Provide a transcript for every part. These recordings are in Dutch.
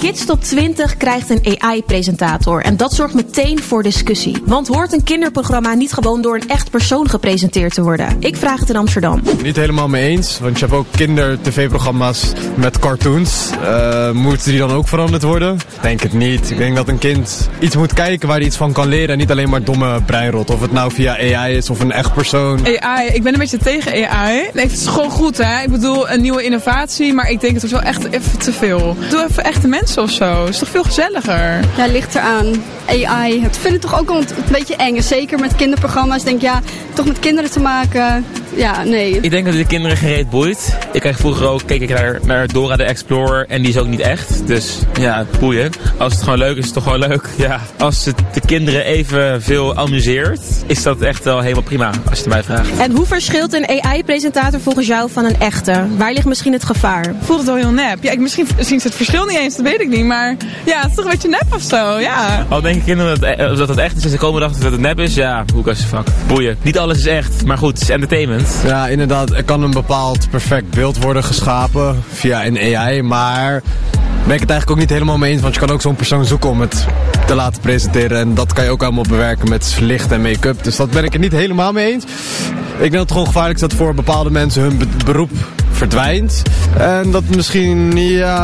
Kids Top 20 krijgt een AI-presentator. En dat zorgt meteen voor discussie. Want hoort een kinderprogramma niet gewoon door een echt persoon gepresenteerd te worden? Ik vraag het in Amsterdam. Niet helemaal mee eens, want je hebt ook kinder-tv-programma's met cartoons. Moeten die dan ook veranderd worden? Ik denk het niet. Ik denk dat een kind iets moet kijken waar hij iets van kan leren en niet alleen maar domme breinrot. Of het nou via AI is of een echt persoon. AI, ik ben een beetje tegen AI. Nee, het is gewoon goed, hè. Ik bedoel, een nieuwe innovatie, maar ik denk het is wel echt even te veel. Doe even echte mensen of zo. Het is toch veel gezelliger? Ja, ligt eraan. AI. Ik vind het toch ook wel een beetje eng. Zeker met kinderprogramma's. Ik denk, ja, toch met kinderen te maken. Ja, nee. Ik denk dat de kinderen geen reet boeit. Ik kreeg vroeger ook, keek ik naar Dora de Explorer en die is ook niet echt. Dus ja, boeien. Als het gewoon leuk is, is het toch gewoon leuk. Ja. Als het de kinderen even veel amuseert, is dat echt wel helemaal prima, als je het mij vraagt. En hoe verschilt een AI-presentator volgens jou van een echte? Waar ligt misschien het gevaar? Voelt het wel heel nep. Ja, misschien zien ze het verschil niet eens, dat weet ik niet. Maar ja, het is toch een beetje nep of zo, ja. Al denken kinderen dat het echt is en ze komen erachter dat het nep is, ja, hoe kan ze fuck. Boeien. Niet alles is echt, maar goed, het is entertainment. Ja, inderdaad, er kan een bepaald perfect beeld worden geschapen via een AI, maar ben ik het eigenlijk ook niet helemaal mee eens, want je kan ook zo'n persoon zoeken om het te laten presenteren en dat kan je ook allemaal bewerken met licht en make-up, dus dat ben ik er niet helemaal mee eens. Ik denk dat het gewoon gevaarlijk is dat voor bepaalde mensen hun beroep verdwijnt en dat misschien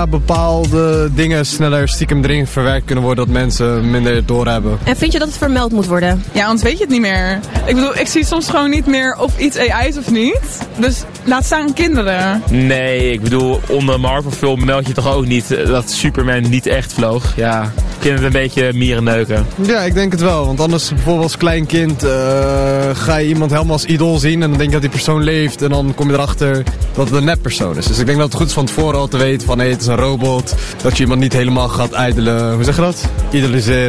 bepaalde dingen sneller stiekem erin verwerkt kunnen worden dat mensen minder doorhebben. En vind je dat het vermeld moet worden? Ja, anders weet je het niet meer. Ik bedoel, ik zie soms gewoon niet meer of iets AI is of niet. Dus laat staan kinderen. Nee, ik bedoel, onder een Marvel-film meld je toch ook niet dat Superman niet echt vloog. Ja, kinderen een beetje mieren neuken. Ja, ik denk het wel. Want anders bijvoorbeeld als klein kind ga je iemand helemaal als idool zien en dan denk je dat die persoon leeft en dan kom je erachter dat het een neppersoon is. Dus ik denk dat het goed is van tevoren al te weten van het is een robot. Dat je iemand niet helemaal gaat idoliseren.